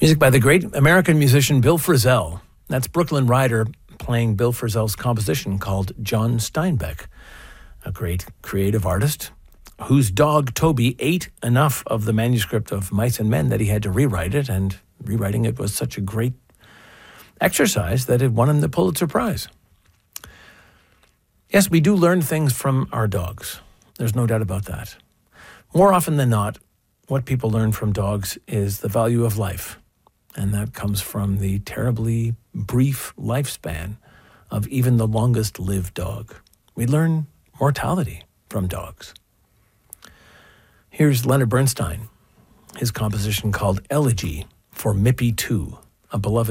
Music by the great American musician Bill Frisell. That's Brooklyn Rider playing Bill Frisell's composition called John Steinbeck, a great creative artist whose dog Toby ate enough of the manuscript of Mice and Men that he had to rewrite it, and rewriting it was such a great exercise that it won him the Pulitzer Prize. Yes, we do learn things from our dogs. There's no doubt about that. More often than not, what people learn from dogs is the value of life. And that comes from the terribly brief lifespan of even the longest lived dog. We learn mortality from dogs. Here's Leonard Bernstein, his composition called Elegy for Mippy 2, a beloved